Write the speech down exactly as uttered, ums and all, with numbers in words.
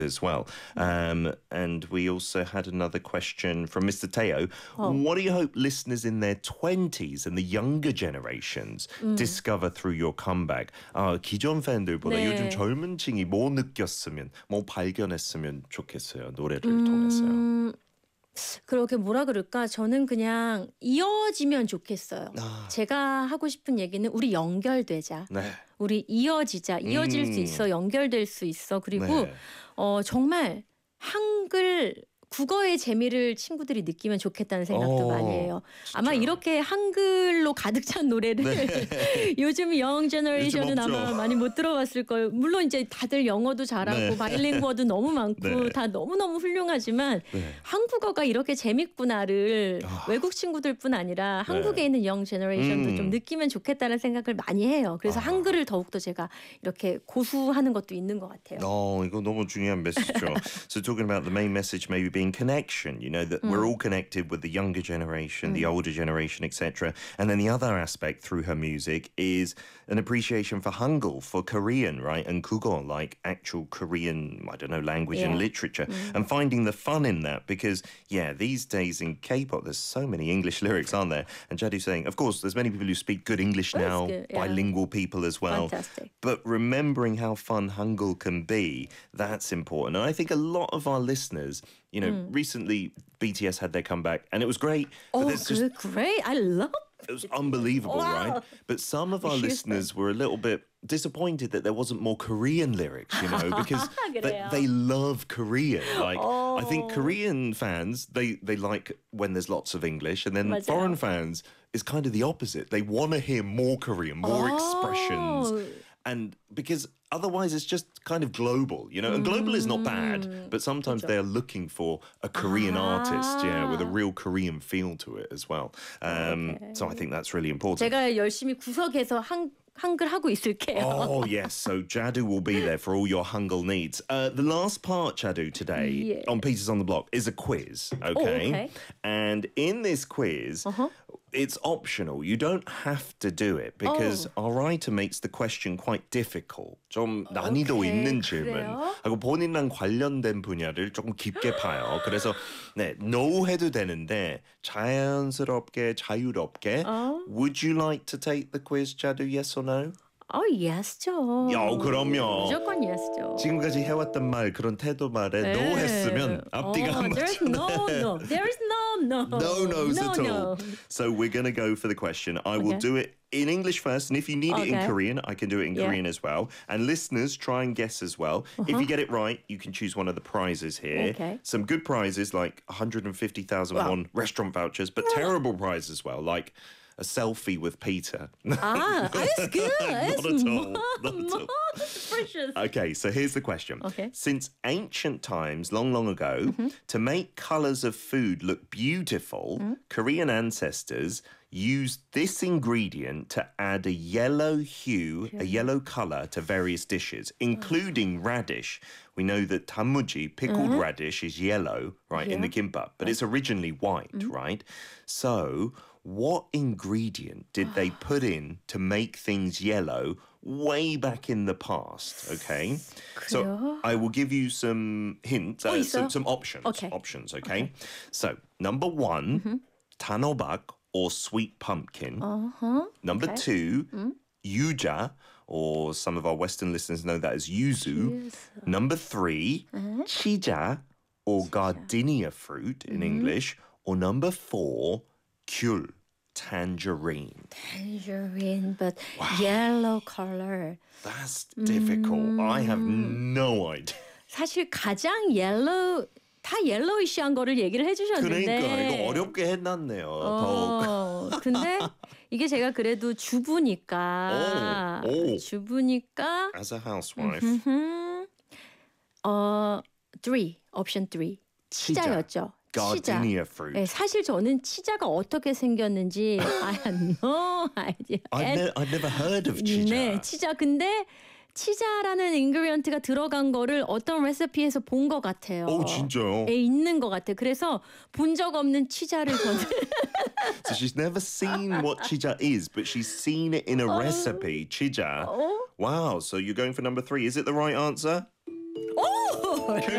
as well. Um, and we also had another question from Mister Teo. Oh. What do you hope listeners in their twenties and the younger generations 음. discover through your comeback? 아, 기존 팬들보다 네. 요즘 젊은 층이 뭐 느꼈으면, 뭐 발견했으면 좋겠어요. 노래를 음, 통해서요. 그렇게 뭐라 그럴까? 저는 그냥 이어지면 좋겠어요. 아. 제가 하고 싶은 얘기는 우리 연결되자. 네. 우리 이어지자. 이어질 음. 수 있어. 연결될 수 있어. 그리고 네. 어, 정말 한글 국어의 재미를 친구들이 느끼면 좋겠다는 생각도 오, 많이 해요. 진짜. 아마 이렇게 한글로 가득 찬 노래를 네. 요즘 영 제너레이션은 요즘 없죠. 아마 많이 못 들어봤을 거예요. 물론 이제 다들 영어도 잘하고 네. 바이링구어도 너무 많고 네. 다 너무너무 훌륭하지만 네. 한국어가 이렇게 재밌구나를 아. 외국 친구들뿐 아니라 네. 한국에 있는 영 제너레이션도 음. 좀 느끼면 좋겠다는 생각을 많이 해요. 그래서 아. 한글을 더욱더 제가 이렇게 고수하는 것도 있는 것 같아요. 어, 이거 너무 중요한 메시지죠. So talking about the main message maybe being connection, you know, that we're all connected with the younger generation, the older generation, et cetera. And then the other aspect through her music is an appreciation for Hangul, for Korean, right? And Kugo, like actual Korean, I don't know, language and Yeah. literature. And finding the fun in that because, yeah, these days in K-pop, there's so many English lyrics, aren't there? And Jadu's saying, of course, there's many people who speak good English That's now, good, yeah. bilingual people as well. Fantastic. But remembering how fun Hangul can be, that's important. And I think a lot of our listeners, you know, recently B T S had their comeback and it was great. But Oh, there's just, good, great. I love it was unbelievable, Wow. right? But some of our Huge listeners were a little bit disappointed that there wasn't more Korean lyrics, you know, because they, 그래요. they love Korean. Like, I think Oh. Korean fans, they, they like when there's lots of English, and then 맞아요. foreign fans is kind of the opposite. They want to hear more Korean, more Oh. expressions. And because otherwise it's just kind of global, you know, and global is not bad, but sometimes they're looking for a Korean artist, yeah, with a real Korean feel to it as well. Um, Okay. So I think that's really important. 제가 열심히 구석에서 한, 한글 하고 있을게요. Oh, yes. So Jadu will be there for all your Hangul needs. Uh, the last part, Jadu, today Yeah. on Peters on the Block is a quiz, okay? okay. And in this quiz, Uh-huh. it's optional. You don't have to do it because Oh. our writer makes the question quite difficult. 좀 난이도 Okay, 있는 질문. 그래요? 하고 본인랑 관련된 분야를 조금 깊게 파요. 그래서 네, no 해도 되는데 자연스럽게, 자유롭게. 어? Would you like to take the quiz, Jadu? Yes or no? 어, 예스죠. 야, 그럼요. 무조건 예스죠. 지금까지 해왔던 말 그런 태도 말에 네. no 했으면 앞뒤가 어, 안 there's 맞잖아요. no, no. There's no, no. No no's no, at no. all. So we're going to go for the question. I will Okay. do it in English first, and if you need it in Okay. Korean, I can do it in Yeah. Korean as well. And listeners, try and guess as well. If you get it right, you can choose one of the prizes here. Okay. Some good prizes like one hundred fifty thousand Wow. won restaurant vouchers, but terrible prizes as well, like a selfie with Peter. 아, that's good. Not at all. Not at all. Precious. Okay, so here's the question. Okay. Since ancient times, long, long ago, to make colors of food look beautiful, Korean ancestors used this ingredient to add a yellow hue, a yellow color to various dishes, including radish. We know that tamuji, pickled radish, is yellow, right, in the kimbap, but it's originally white, right? So, what ingredient did they put in to make things yellow way back in the past? Okay, so 그래요? I will give you some hints, uh, 어, some, 있어요? some options. Okay. Options, okay? So number one, 단호박 or sweet pumpkin. Uh-huh. Number okay. two, yuja, or some of our Western listeners know that as yuzu. Yuzu. Number three, chija, or gardenia fruit in English. Or number four, kyul, tangerine. Tangerine, but yellow color. That's difficult. I have no idea. 사실 가장 옐로우 다 옐로이시한 거를 얘기를 해주셨는데. 그러니까 이거 어렵게 해놨네요. 더욱. 어, 근데 이게 제가 그래도 주부니까 오, 오. 주부니까 As a housewife. 음, 어 three option three 치자. 치자였죠. 치자. Gardenia fruit. 네, 사실 저는 치자가 어떻게 생겼는지 I had no idea. I've, And- ne- I've never heard of chija. 네, 치자. 근데 치자라는 인그리언트가 들어간 거를 어떤 레시피에서 본 것 같아요. 오, 진짜요? 에 있는 것 같아요. 그래서 본 적 없는 치자를 저는 So she's never seen what chija is, but she's seen it in a recipe. Chija. 어? Wow. So you're going for number three. Is it the right answer? 오! 거예요.